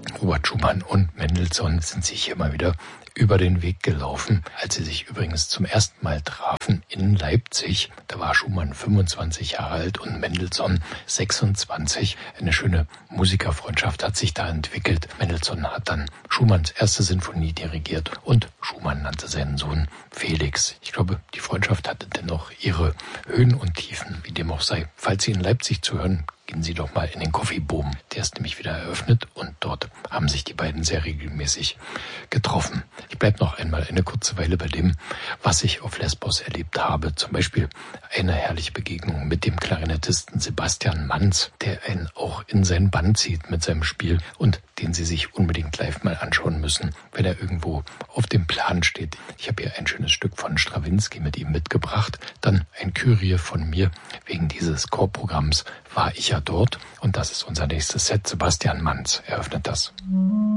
Robert Schumann und Mendelssohn sind sich hier mal wieder über den Weg gelaufen, als sie sich übrigens zum ersten Mal trafen in Leipzig. Da war Schumann 25 Jahre alt und Mendelssohn 26. Eine schöne Musikerfreundschaft hat sich da entwickelt. Mendelssohn hat dann Schumanns erste Sinfonie dirigiert und Schumann nannte seinen Sohn Felix. Ich glaube, die Freundschaft hatte dennoch ihre Höhen und Tiefen, wie dem auch sei. Falls Sie in Leipzig zuhören, gehen Sie doch mal in den Coffee Boom. Der ist nämlich wieder eröffnet und dort haben sich die beiden sehr regelmäßig getroffen. Ich bleibe noch einmal eine kurze Weile bei dem, was ich auf Lesbos erlebt habe. Zum Beispiel eine herrliche Begegnung mit dem Klarinettisten Sebastian Manz, der einen auch in sein Bann zieht mit seinem Spiel und den Sie sich unbedingt live mal anschauen müssen, wenn er irgendwo auf dem Plan steht. Ich habe hier ein schönes Stück von Strawinsky mit ihm mitgebracht. Dann ein Kyrie von mir. Wegen dieses Chorprogramms war ich ja dort und das ist unser nächstes Set. Sebastian Manz eröffnet das.